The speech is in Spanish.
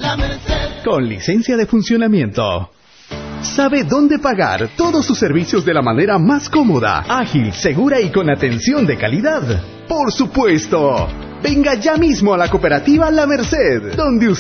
Con licencia de funcionamiento. ¿Sabe dónde pagar todos sus servicios de la manera más cómoda, ágil, segura y con atención de calidad? ¡Por supuesto! Venga ya mismo a la cooperativa La Merced, donde usted